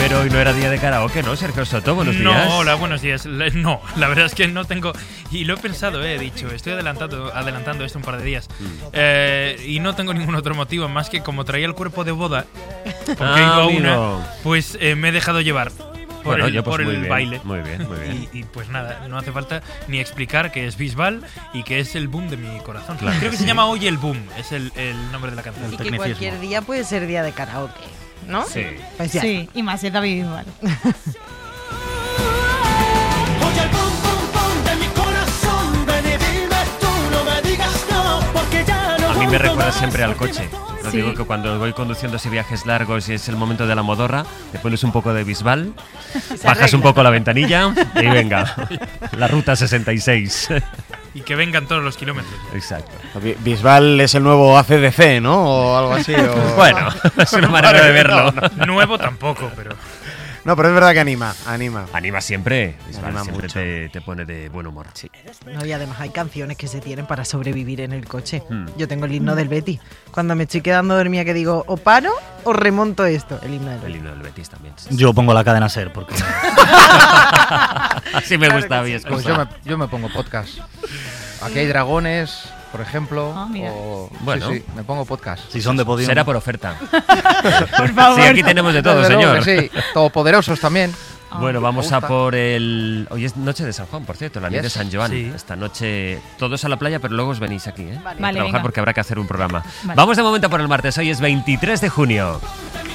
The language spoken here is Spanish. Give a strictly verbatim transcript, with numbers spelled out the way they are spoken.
Pero hoy no era día de karaoke, ¿no, Sergio Soto? Buenos no, días. No, hola, buenos días. No, la verdad es que no tengo... Y lo he pensado, eh, he dicho, estoy adelantando, adelantando esto un par de días. Mm. Eh, y no tengo ningún otro motivo más que como traía el cuerpo de boda, porque ah, iba a amigo. una, pues eh, me he dejado llevar. Por bueno, el, yo, pues por muy el bien, baile. Muy bien, muy bien. Y, y pues nada, no hace falta ni explicar que es Bisbal y que es el boom de mi corazón. Claro, Creo que sí. se llama Hoy el Boom, es el, el nombre de la canción. Y que cualquier día puede ser día de karaoke, ¿no? Sí. Pues ya. Sí, y más es David Bisbal. A mí me recuerda siempre al coche. Lo Sí. digo que cuando voy conduciendo así viajes largos y es el momento de la modorra, te pones un poco de Bisbal, bajas un poco la ventanilla y venga, la ruta sesenta y seis. Y que vengan todos los kilómetros. Exacto. Bisbal es el nuevo A C D C, ¿no? O algo así. O... Bueno, es una manera de verlo. No, no. Nuevo tampoco, pero... No, pero es verdad que anima, anima. Anima siempre. Bisbal Anima siempre mucho. te, te pone de buen humor. Sí. No, y además hay canciones que se tienen para sobrevivir en el coche. Hmm. Yo tengo el himno del Betis. Cuando me estoy quedando dormida que digo, o paro o remonto esto. El himno del El Betis. himno del Betis también. Yo pongo la cadena SER porque Así me Claro gusta a que mí. sí. Pues yo me, yo me pongo podcast. Aquí hay dragones, por ejemplo. Ah, mira. O, Bueno. sí, sí, me pongo podcast. si son de podio. Será por oferta. Por favor. Sí, aquí tenemos de todo, Desde luego señor. que sí, todopoderosos también. Bueno, vamos me a gusta. por el... Hoy es noche de San Juan, por cierto, la noche de Yes. San Joan. Sí. Esta noche todos a la playa, pero luego os venís aquí, ¿eh? Vale. A Vale, trabajar venga. porque habrá que hacer un programa. Vale. Vamos de momento por el martes, hoy es veintitrés de junio.